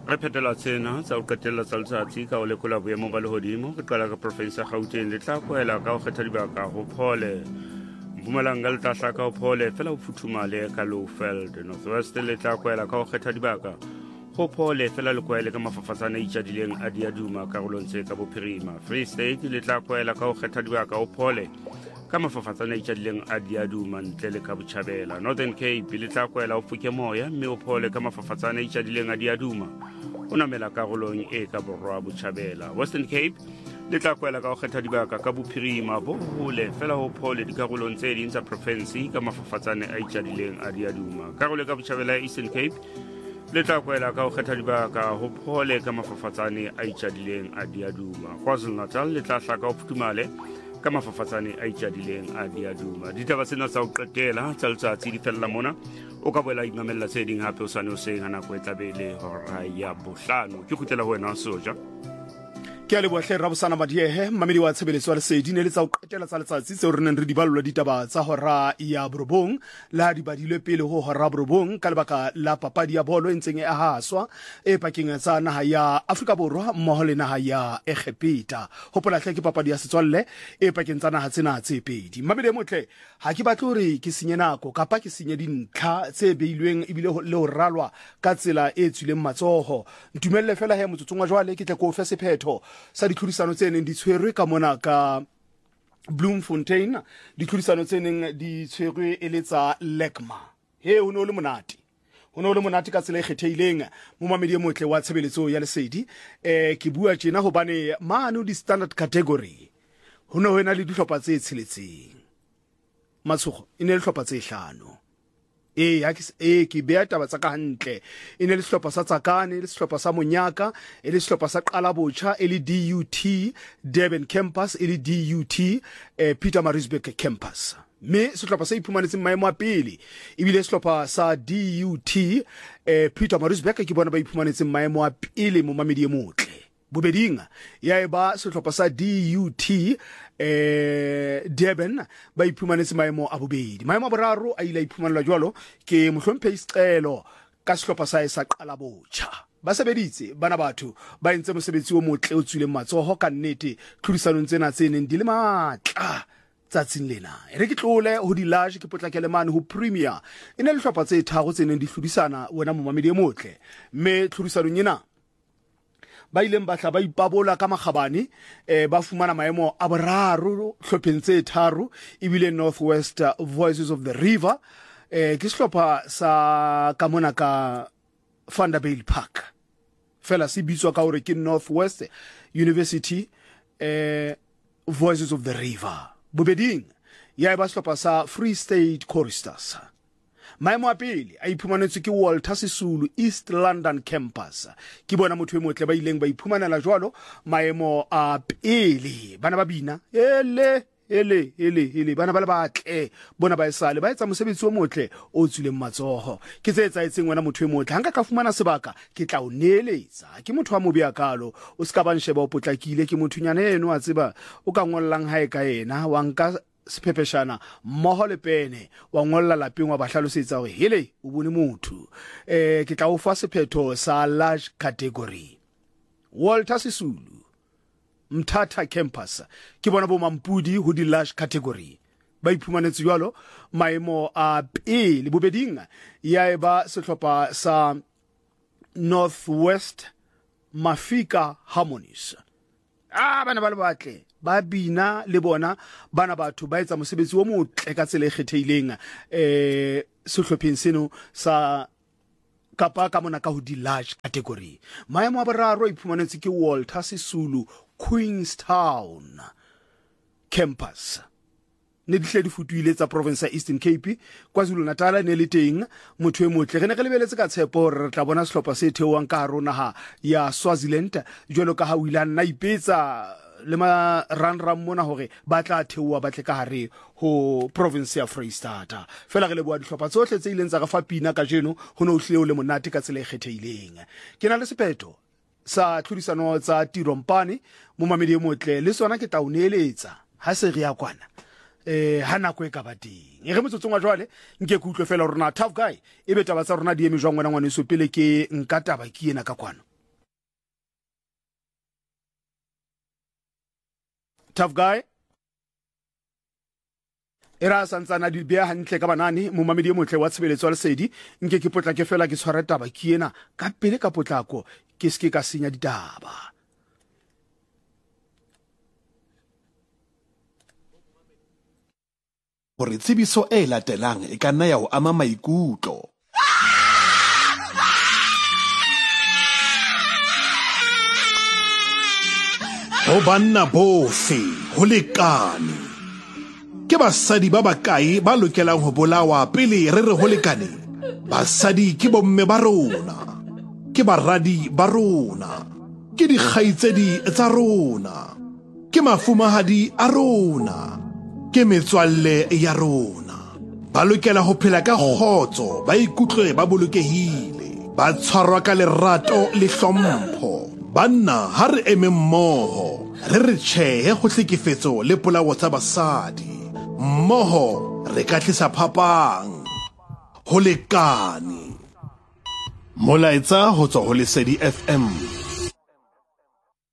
Re phetela tsena tsa o qetella tsa letsatsi ka o lekola boemo ba lehodimo re qala ka province ya Gauteng le tla kwela ka ho kgetha dibaka ho Phole Mpumalanga le tla hlaka ho Phole fela ho futhumale ka Lowveld Northwest le tla kwela ka ho kgetha dibaka ho Phole fela le kwele ka mafafatsana a itjadileng a Diaduma karolong tse ka bophirima Free State le tla kwela ka ho kgetha dibaka ho Phole ka mafafatsana a itjadileng a Diaduma ntle le ka Botjhabela Northern Cape le tla kwela ho Phukemoya mme ho Phole ka mafafatsana a itjadileng a Diaduma o namela karolong e ka borwa Botjhabela Western Cape le tla kwela ka ho kgetha dibaka ka bophirima bo hole fela ho Phole dikarolong tse ding tsa province ka mafafatsane a itjadileng a Diaduma karolo ka Botjhabela Eastern Cape le tla kwela ka ho kgetha dibaka ho Phole ka mafafatsane a itjadileng a Diaduma KwaZulu-Natal le tla hlaka ho Phuthumale ka mafafatsane a itjadileng a Diaduma ditaba tsena tsa ho qetela tsa letsatsi di fella mona o ka boela imamella tse ding hape o sane o seng hana ko etlabele hora ya bohlano ke khutlela ho wena soja ke a lebohle Rabosana Madiehe mamedi wa tshebeletso wa lesedi ne le tsa o qetela tsa letsatsi tseo re neng re di ballwa ditaba tsa hora ya borobong la di badilwe pele ho hora borobong ka lebaka la papadi ya bolo e ntseng e ahaswa e pakeng tsa naha ya Afrika Borwa mmoho le naha ya Egepeta hopola hle ke papadi ya setswalle e pakeng tsa naha tsena tse pedi mamedi motle ha ke batle hore ke senye nako kapa ke senye dintlha tse beilweng ebile le ho ralwa ka tsela e tswileng matsoho ntumelle fela he motsotsong wa jwale ke tle ko fe sephetho sa ditlhodisano tse neng di tshwerwe ka mona ka Bloemfontein ditlhodisano tse neng di tshwerwe e le tsa Lekma he ho no le monate ka tsela e kgethehileng mo mamedi motle wa tshebeletso ya lesedi ke bua tjena hobane mano di standard category ho no hona le dihlopha tse tsheletseng matshogo e ne le hlopha tse hlano ke bea taba tsa ka hantle e ne le sehlopha sa Tsakane le sehlopha sa Monyaka e le sehlopha sa Qalabotjha e le DUT Durban Campus e le DUT Pietermaritzburg Campus me sehlopha sa iphumanetseng maemo a pele ebile sehlopha sa DUT Pietermaritzburg ke bona ba iphumanetseng maemo a pele mo mamedi e motle bobeding ya eba sehlopha sa DUT Durban ba iphumanetse maemo a bobedi maemo a boraro a ile a iphumanela jwalo ke mohlomphe Isicelo ka sehlopha sa Qalabotjha ba sebeditse bana batho ba entse mosebetsi o motle o tswileng matsoho ka nnete tlhodisanong tsena tseneng di le matla tsatsing lena re ke tlole ho di large ke potlakele mane ho Premier e ne le hlopha tse tharo tseneng di hlodisana wena mo mamedi e motle me tlhodisanong ena ba ileng batla ba ipabola ka makgabane ba fumana maemo a boraro hlopheng tse tharo ebile Northwest Voices of the River ke sehlopha sa ka mona ka Vanderbilt Park fela se bitswa ka hore ke Northwest University Voices of the River bobeding ya ba sehlopha sa Free State Choristers maemo a pele a iphumanetswe ke Walter Sisulu East London Campus ke bona motho e motle ba ileng ba iphumanela jwalo maemo a pele bana ba bina ele bana ba le batle bona ba esale ba etsa mosebetsi o motle o tswileng matsoho ke tse etsaetseng wena motho e motle hanga ka fumana sebaka ke tla o neletsa ke motho wa mobe ya kalo o ska ba nsheba o potlakile ke mothunyana eno a tseba o ka ngollang hae ka yena wa nka sephepeshana mmoho le pene wa ngolla lapeng wa ba hlalosetsa hore hele o bone motho ke tla o fa sephetho sa large category Walter Sisulu Mthatha Campus ke bona bo mampudi ho di large category ba iphumanetse jwalo maemo a pele bobeding ya eba sehlopha sa Northwest Mafika Harmonies bana ba le batle ba bina le bona bana batho ba etsa mosebetsi o motle ka tsela e kgethehileng sehlopheng seno sa kapa ka mona ka ho di large category maemo a boraro a iphumanetse ke Walter Sisulu Queenstown Campus ne di hle di futuile tsa province ya Eastern Cape KwaZulu-Natal ne le teng motho e motle re ne re lebeletse ka tshepo re tla bona sehlopha se theoang ka naha ya Swaziland jwalo ka ha wila nna ipetsa le ma ran mona hore ba tla theoa ba tle ka hare ho province ya Freistata fela re le bua dihlopha tsohle tse ileng tsa ga fa pina ka jeno ho no hleo le monate ka tsela e kgethehileng ke na le sephetho sa tlhodisano tsa Tirompane mo mamedi e motle le sona ke tla o neeletsa ha se re ya kwana ha nako e ka ba teng re motsotsong wa jwale nke ke utlwe fela rona tough guy e be taba tsa rona di eme jwang wena ngwane so pele ke nka taba ke ena ka kwano tough guy era santsana di bea hantle ka banane mo mamedi motle wa tshebeletso wa lesedi nke ke potla ke fela ke tshwara taba ke ena ka pele ka potlako ke ske ka senya ditaba. Hore tsebiso e latelang e ka nna ya ho ama maikutlo. Ho banna bohle ho lekane. Ke basadi ba bakae ba lokelang ho bolawa pele re re ho lekane? Basadi ke bomme ba rona, ke baradi ba rona, ke dikgaitsedi tsa rona, ke mafumahadi a rona, ke metswalle ya rona. Ba lokela ho phela ka kgotso, ba ikutlwe ba bolokehile, ba tshwarwa ka lerato le hlompho. Banna ha re eme mmoho, re re tjhehe ho hlekefetso le polao tsa basadi. Mmoho re ka tlisa phapang. Ho lekane. Molaetsa ho tswa ho Lesedi FM.